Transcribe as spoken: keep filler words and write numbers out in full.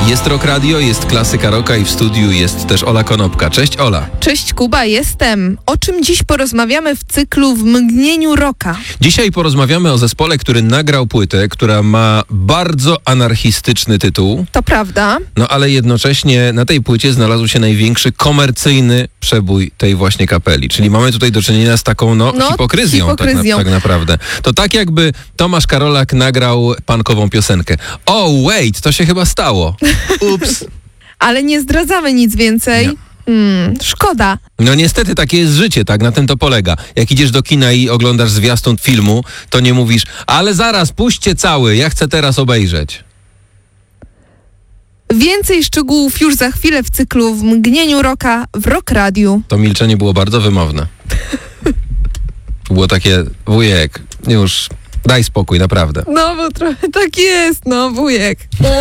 Jest Rock Radio, jest klasyka rocka i w studiu jest też Ola Konopka. Cześć Ola. Cześć Kuba, jestem. O czym dziś porozmawiamy w cyklu W mgnieniu rocka? Dzisiaj porozmawiamy o zespole, który nagrał płytę, która ma bardzo anarchistyczny tytuł. To prawda. No ale jednocześnie na tej płycie znalazł się największy komercyjny przebój tej właśnie kapeli. Czyli mamy tutaj do czynienia z taką no, No, hipokryzją, hipokryzją. Tak, na, tak naprawdę. To tak jakby Tomasz Karolak nagrał punkową piosenkę. Oh wait, to się chyba stało. Ups. Ale nie zdradzamy nic więcej. Nie. Hmm, szkoda. No niestety takie jest życie, tak? Na tym to polega. Jak idziesz do kina i oglądasz zwiastun filmu, to nie mówisz, ale zaraz, puśćcie cały, ja chcę teraz obejrzeć. Więcej szczegółów już za chwilę w cyklu W mgnieniu rocka w Rock Radiu. To milczenie było bardzo wymowne. Było takie, wujek, już daj spokój, naprawdę. No bo trochę tak jest, no wujek.